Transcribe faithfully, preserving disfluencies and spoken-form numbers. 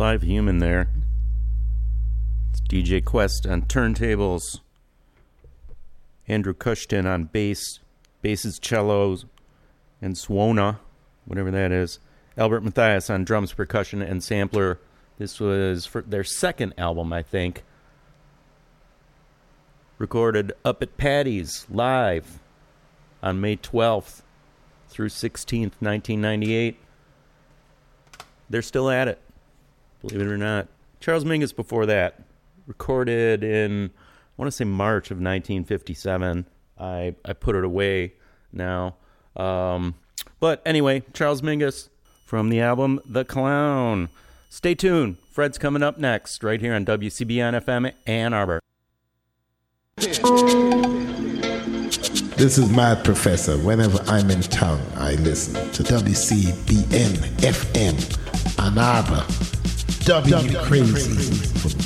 Live Human there. It's D J Quest on turntables. Andrew Cushton on bass, basses, cellos, and Swona, whatever that is. Albert Mathias on drums, percussion, and sampler. This was for their second album, I think. Recorded up at Patty's live on May twelfth through sixteenth, nineteen ninety-eight. They're still at it, believe it or not. Charles Mingus before that. Recorded in, I want to say March of nineteen fifty-seven. I, I put it away now. Um, but anyway, Charles Mingus from the album The Clown. Stay tuned. Fred's coming up next right here on W C B N F M Ann Arbor. This is Mad Professor. Whenever I'm in town, I listen to W C B N F M Ann Arbor. W Crazy.